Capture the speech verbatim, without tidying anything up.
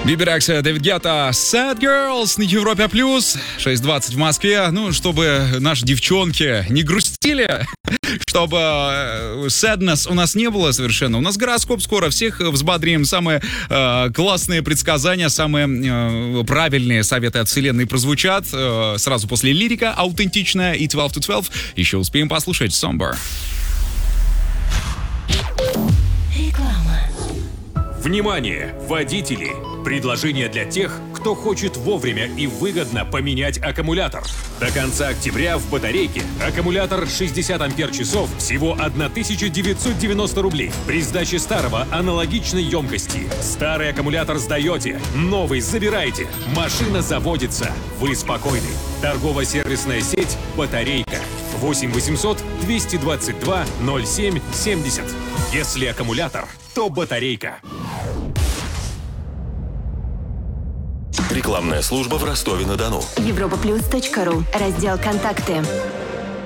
Биберакс, Дэвид Гетта, Sad Girls на Европе Плюс, шесть двадцать в Москве. Ну, чтобы наши девчонки не грустили, чтобы sadness у нас не было совершенно. У нас гороскоп скоро, всех взбодрим. Самые э, классные предсказания, самые э, правильные советы от вселенной прозвучат э, сразу после лирика, аутентичная и двенадцать to двенадцать. Еще успеем послушать Somber. Внимание, водители! Предложение для тех, кто хочет вовремя и выгодно поменять аккумулятор. До конца октября в батарейке аккумулятор шестьдесят ампер-часов всего тысяча девятьсот девяносто рублей. При сдаче старого аналогичной емкости. Старый аккумулятор сдаете, новый забираете. Машина заводится. Вы спокойны. Торгово-сервисная сеть «Батарейка». восемь восемьсот двести двадцать два ноль семь семьдесят. Если аккумулятор, то батарейка. Рекламная служба в Ростове-на-Дону. Европа плюс точка ру. Раздел «Контакты».